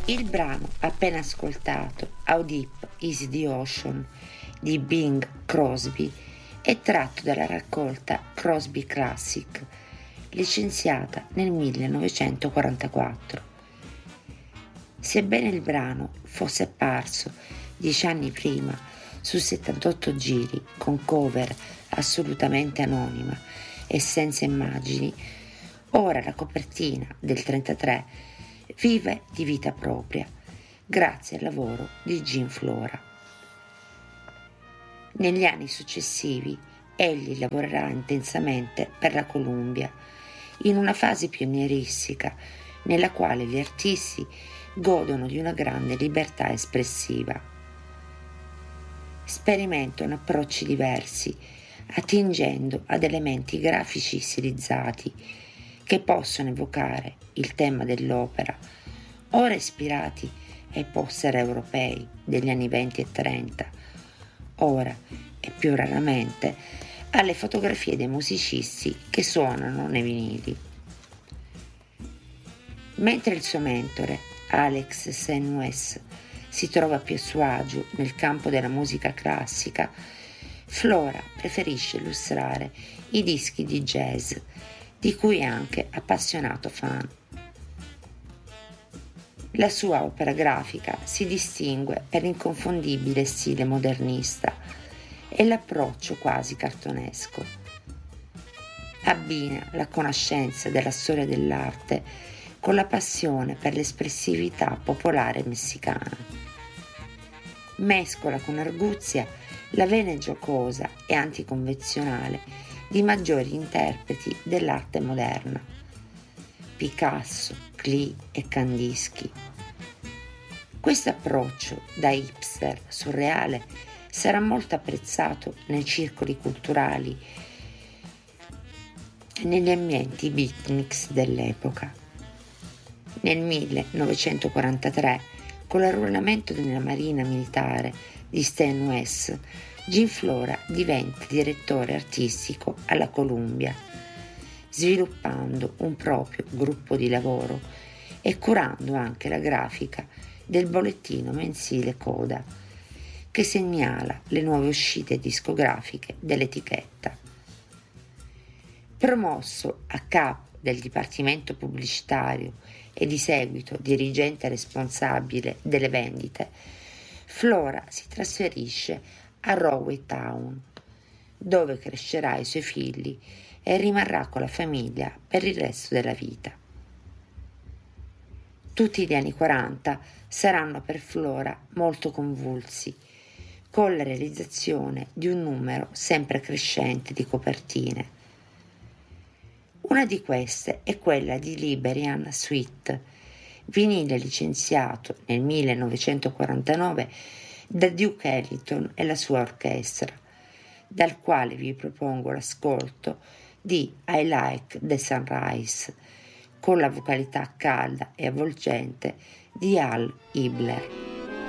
Il brano appena ascoltato, How Deep Is the Ocean di Bing Crosby, è tratto dalla raccolta Crosby Classic, licenziata nel 1944. Sebbene il brano fosse apparso 10 anni prima su 78 giri con cover assolutamente anonima e senza immagini, ora la copertina del 33 vive di vita propria grazie al lavoro di Jim Flora. Negli anni successivi egli lavorerà intensamente per la Columbia in una fase pionieristica nella quale gli artisti godono di una grande libertà espressiva. Sperimentano approcci diversi, attingendo ad elementi grafici stilizzati che possono evocare il tema dell'opera, ora ispirati ai poster europei degli anni 20 e 30, ora e più raramente alle fotografie dei musicisti che suonano nei vinili. Mentre il suo mentore, Alex Senwes, si trova più a suo agio nel campo della musica classica, Flora preferisce illustrare i dischi di jazz, di cui è anche appassionato fan. La sua opera grafica si distingue per l'inconfondibile stile modernista e l'approccio quasi cartonesco. Abbina la conoscenza della storia dell'arte con la passione per l'espressività popolare messicana. Mescola con arguzia la vena giocosa e anticonvenzionale di maggiori interpreti dell'arte moderna, Picasso, Klee e Kandinsky. Questo approccio da hipster surreale sarà molto apprezzato nei circoli culturali e negli ambienti beatniks dell'epoca. Nel 1943, con l'arruolamento nella Marina Militare di Stan West, Jim Flora diventa direttore artistico alla Columbia, sviluppando un proprio gruppo di lavoro e curando anche la grafica del bollettino mensile Coda, che segnala le nuove uscite discografiche dell'etichetta. Promosso a capo del dipartimento pubblicitario e di seguito dirigente responsabile delle vendite, Flora si trasferisce a Rahway Town, dove crescerà i suoi figli e rimarrà con la famiglia per il resto della vita. Tutti gli anni 40 saranno per Flora molto convulsi, con la realizzazione di un numero sempre crescente di copertine. Una di queste è quella di Liberian Suite, vinile licenziato nel 1949 da Duke Ellington e la sua orchestra, dal quale vi propongo l'ascolto di I Like the Sunrise, con la vocalità calda e avvolgente di Al Hibbler.